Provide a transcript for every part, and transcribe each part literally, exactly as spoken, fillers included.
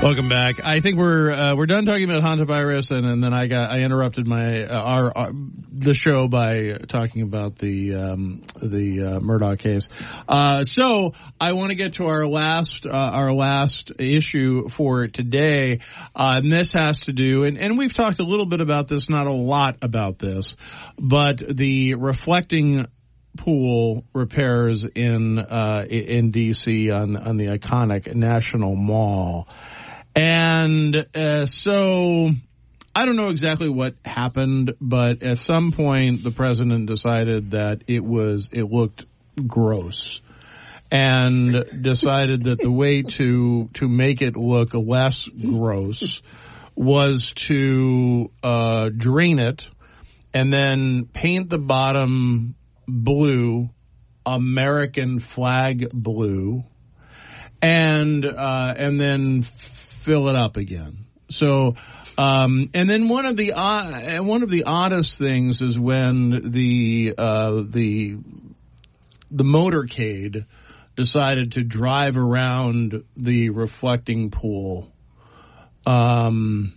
Welcome back. I think we're uh, we're done talking about hantavirus, and, and then I got I interrupted my uh, our, our the show by talking about the um, the uh, Murdoch case. Uh, so I want to get to our last uh, our last issue for today, uh, and this has to do and, and we've talked a little bit about this, not a lot about this, but the reflecting pool repairs in uh, in D C on on the iconic National Mall. And uh, so I don't know exactly what happened, but at some point the president decided that it was it looked gross, and decided that the way to to make it look less gross was to uh, drain it and then paint the bottom blue, American flag blue, and uh, and then fill it up again. So, um, and then one of the uh, one of the oddest things is when the uh, the the motorcade decided to drive around the reflecting pool, um,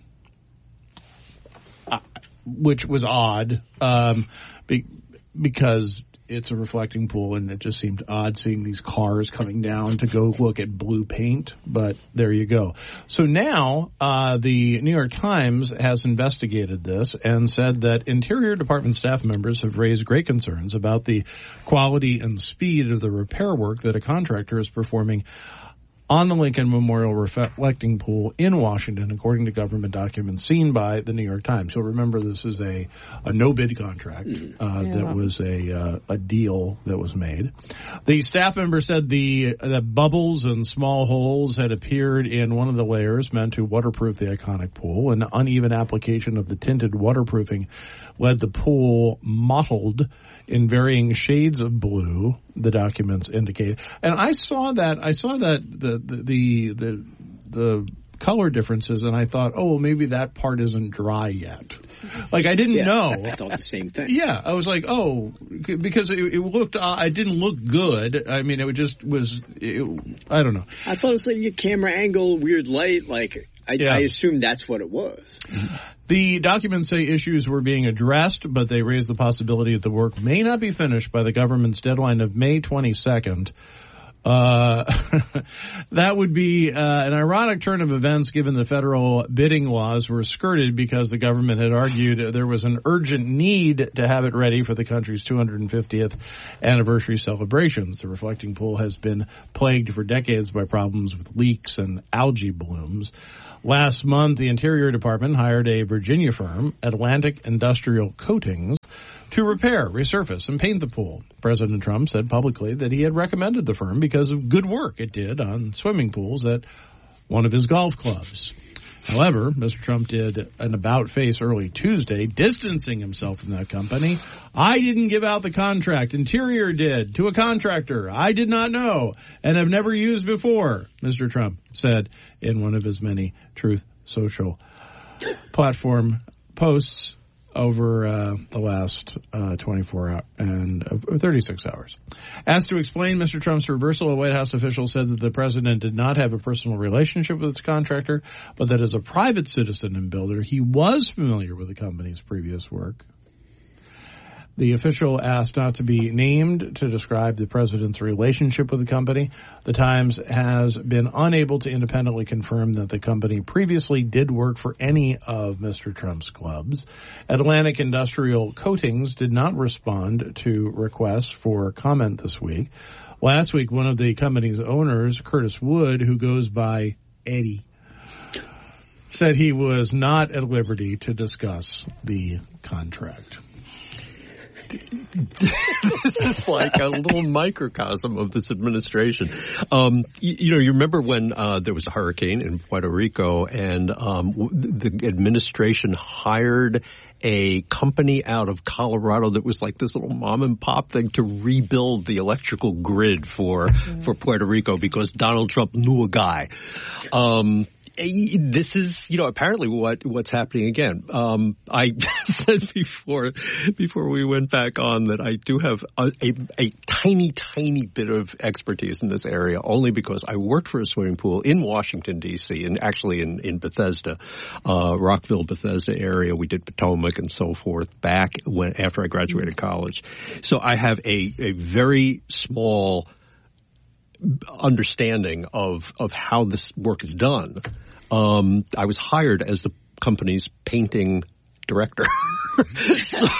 uh, which was odd, um, be, because it's a reflecting pool, and it just seemed odd seeing these cars coming down to go look at blue paint, but there you go. So now uh the New York Times has investigated this and said that Interior Department staff members have raised great concerns about the quality and speed of the repair work that a contractor is performing on the Lincoln Memorial Reflecting Pool in Washington, according to government documents seen by the New York Times. You'll remember this is a, a no-bid contract uh, yeah. that was a uh, a deal that was made. The staff member said the that bubbles and small holes had appeared in one of the layers meant to waterproof the iconic pool. An uneven application of the tinted waterproofing led the pool mottled in varying shades of blue, the documents indicate. And I saw that, I saw that the, the, the, the, the color differences, and I thought, oh, well, maybe that part isn't dry yet. Like, I didn't yeah, know. I thought the same thing. Yeah, I was like, oh, because it, it looked, uh, I didn't look good. I mean, it just was, it, I don't know. I thought it was like your camera angle, weird light, like, I, yeah. I assumed that's what it was. The documents say issues were being addressed, but they raise the possibility that the work may not be finished by the government's deadline of May twenty-second. Uh, that would be uh, an ironic turn of events given the federal bidding laws were skirted because the government had argued there was an urgent need to have it ready for the country's two hundred fiftieth anniversary celebrations. The reflecting pool has been plagued for decades by problems with leaks and algae blooms. Last month, the Interior Department hired a Virginia firm, Atlantic Industrial Coatings, to repair, resurface, and paint the pool. President Trump said publicly that he had recommended the firm because of good work it did on swimming pools at one of his golf clubs. However, Mister Trump did an about-face early Tuesday, distancing himself from that company. I didn't give out the contract. Interior did to a contractor I did not know and have never used before, Mister Trump said in one of his many Truth Social platform posts over uh, the last uh, twenty-four hours and uh, thirty-six hours. Asked to explain Mister Trump's reversal, a White House official said that the president did not have a personal relationship with its contractor, but that as a private citizen and builder, he was familiar with the company's previous work. The official asked not to be named to describe the president's relationship with the company. The Times has been unable to independently confirm that the company previously did work for any of Mister Trump's clubs. Atlantic Industrial Coatings did not respond to requests for comment this week. Last week, one of the company's owners, Curtis Wood, who goes by Eddie, said he was not at liberty to discuss the contract. This is like a little microcosm of this administration. Um, you, you know, you remember when uh, there was a hurricane in Puerto Rico, and um, the, the administration hired a company out of Colorado that was like this little mom and pop thing to rebuild the electrical grid for mm-hmm. for Puerto Rico because Donald Trump knew a guy. Um, this is, you know, apparently what what's happening again. Um, I said before before we went back on that I do have a, a, a tiny, tiny bit of expertise in this area, only because I worked for a swimming pool in Washington, D C, and actually in, in Bethesda, uh, Rockville, Bethesda area. We did Potomac and so forth back when after I graduated college. So I have a, a very small understanding of of how this work is done. Um, I was hired as the company's painting director, so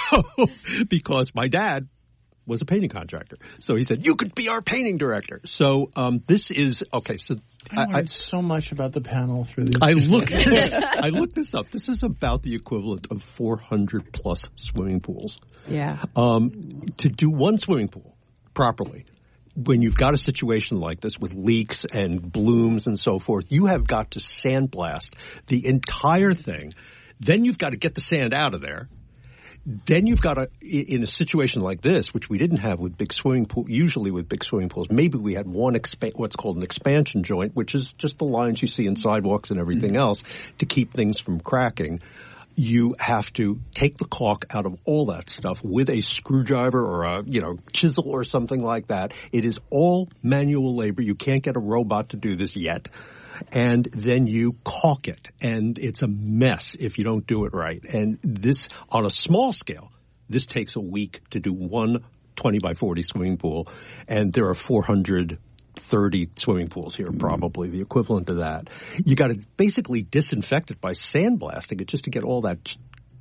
because my dad was a painting contractor, so he said you could be our painting director. So um, this is okay. So I learned I, so much about the panel through this. I looked. I looked this up. This is about the equivalent of four hundred plus swimming pools. Yeah. Um, to do one swimming pool properly, when you've got a situation like this with leaks and blooms and so forth, you have got to sandblast the entire thing. Then you've got to get the sand out of there. Then you've got to, in a situation like this, which we didn't have with big swimming pool, usually with big swimming pools, maybe we had one expa- what's called an expansion joint, which is just the lines you see in sidewalks and everything mm-hmm. else to keep things from cracking. You have to take the caulk out of all that stuff with a screwdriver or a, you know, chisel or something like that. It is all manual labor. You can't get a robot to do this yet. And then you caulk it. And it's a mess if you don't do it right. And this, on a small scale, this takes a week to do one twenty by forty swimming pool. And there are four hundred thirty swimming pools here, probably the equivalent of that. You got to basically disinfect it by sandblasting it just to get all that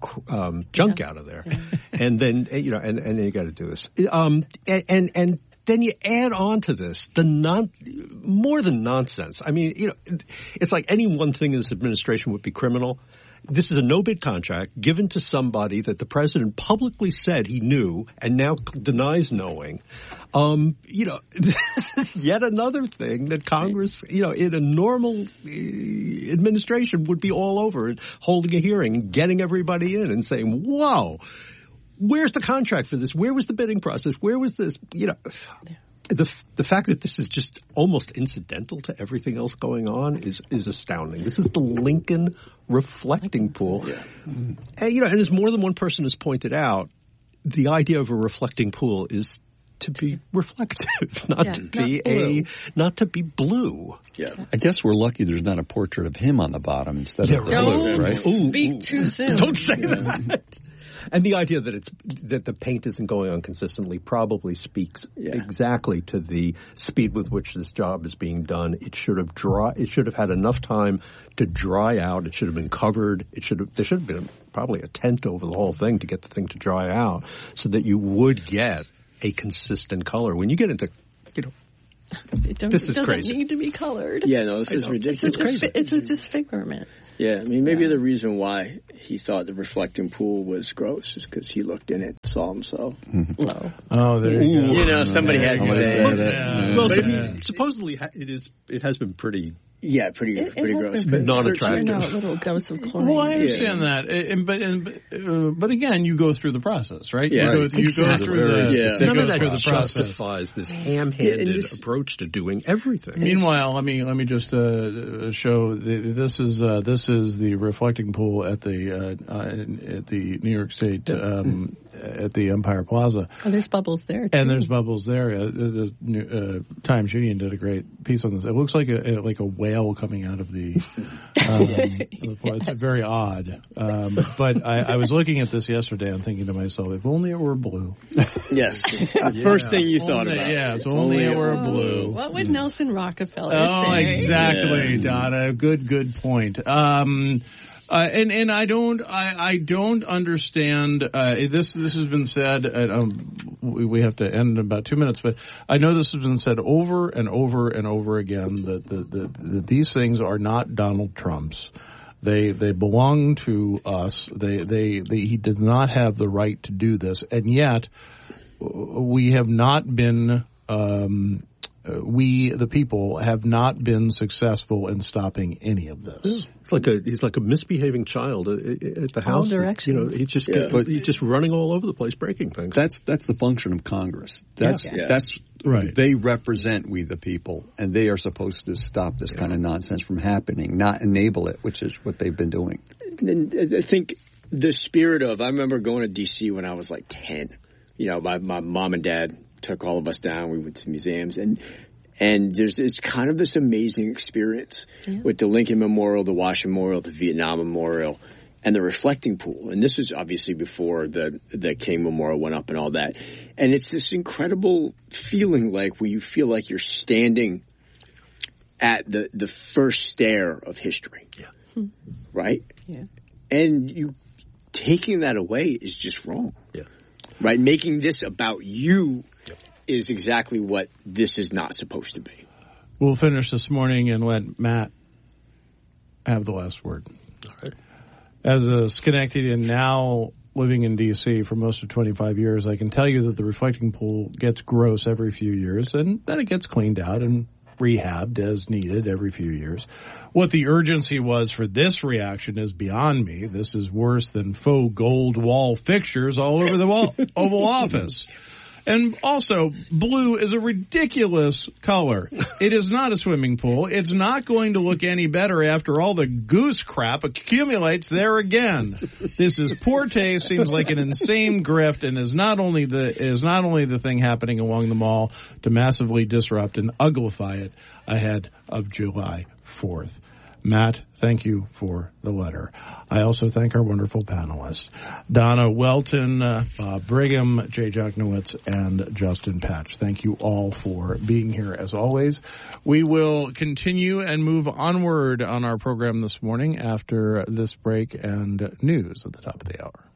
um, junk yeah. out of there, yeah. and then you know, and, and then you got to do this. Um, and, and and then you add on to this the non more than nonsense. I mean, you know, it's like any one thing in this administration would be criminal. This is a no-bid contract given to somebody that the president publicly said he knew and now denies knowing. Um, you know, this is yet another thing that Congress, you know, in a normal uh, administration would be all over and holding a hearing and getting everybody in and saying, whoa, where's the contract for this? Where was the bidding process? Where was this? You know, the the fact that this is just almost incidental to everything else going on is is astounding. This is the Lincoln reflecting pool. Yeah. And, you know, and as more than one person has pointed out, the idea of a reflecting pool is to be reflective, not yeah, to be not a not to be blue. Yeah, I guess we're lucky there's not a portrait of him on the bottom instead yeah, of the right. blue, Don't right? speak ooh, too soon. Don't say that. And the idea that it's that the paint isn't going on consistently probably speaks yeah. exactly to the speed with which this job is being done. It should have dry. It should have had enough time to dry out. It should have been covered. It should have. There should have been probably a tent over the whole thing to get the thing to dry out, so that you would get a consistent color. When you get into, you know, it this is doesn't crazy. need to be colored. Yeah, no, this is ridiculous. It's, it's, a, it's a disfigurement. Yeah, I mean, maybe yeah. the reason why he thought the reflecting pool was gross is because he looked in it, saw himself. Mm-hmm. Low. Oh, there you go. You know, somebody had to say that. it. Yeah. Well, But yeah. supposedly it is. It has been pretty. Yeah, pretty It, pretty it gross, been, but not there attractive. are little ghosts of chlorine. Well, I understand yeah. that, and, but and, uh, but again, you go through the process, right? Yeah, you right. go, you exactly. go through the yeah. you None go of that through the process. justifies this ham-handed Yeah, this, approach to doing everything. Meanwhile, let me let me just uh, show the, this is uh, this is the reflecting pool at the uh, uh, at the New York State um, at the Empire Plaza. Oh, there's bubbles there too. And there's bubbles there. Uh, the the uh, Times Union did a great piece on this. It looks like a like a whale coming out of the. Um, it's very odd. Um, but I, I was looking at this yesterday. I'm thinking to myself, if only it were blue. Yes, the yeah. first thing you thought only, about. Yeah, if only, only it were oh, blue. What would Nelson Rockefeller oh, say? Oh, exactly, yeah. Donna. Good, good point. Um, Uh, and and I don't I, I don't understand uh, this. This has been said. Uh, um, we, we have to end in about two minutes, but I know this has been said over and over and over again that the, the, the, these things are not Donald Trump's. They they belong to us. They, they they he does not have the right to do this, and yet we have not been. Um, we, the people, have not been successful in stopping any of this. It's like a he's like a misbehaving child at the house. All directions. You know, he's just yeah. but he's just running all over the place, breaking things. That's that's the function of Congress. That's yeah. that's Right. They represent we the people, and they are supposed to stop this yeah. kind of nonsense from happening, not enable it, which is what they've been doing. And I think the spirit of, I remember going to D C when I was like ten. You know, my, my mom and dad took all of us down. We went to museums, and and there's this kind of this amazing experience yeah. with the Lincoln Memorial, the Washington Memorial, the Vietnam Memorial, and the reflecting pool. And this was obviously before the the King Memorial went up and all that. And it's this incredible feeling like where you feel like you're standing at the, the first stair of history. Yeah. Hmm. Right? Yeah. And you taking that away is just wrong. Yeah. Right? Making this about you yep. is exactly what this is not supposed to be. We'll finish this morning and let Matt have the last word. All right. As a Schenectadian now living in D C for most of twenty-five years, I can tell you that the reflecting pool gets gross every few years, and then it gets cleaned out and rehabbed as needed every few years. What the urgency was for this reaction is beyond me. This is worse than faux gold wall fixtures all over the wall, Oval Office. And also, blue is a ridiculous color. It is not a swimming pool. It's not going to look any better after all the goose crap accumulates there again. This is poor taste, seems like an insane grift, and is not only the is not only the thing happening along the mall to massively disrupt and uglify it ahead of July fourth. Matt, thank you for the letter. I also thank our wonderful panelists, Donna Welton, uh, Bob Brigham, Jay Jochnowitz, and Justin Patch. Thank you all for being here as always. We will continue and move onward on our program this morning after this break and news at the top of the hour.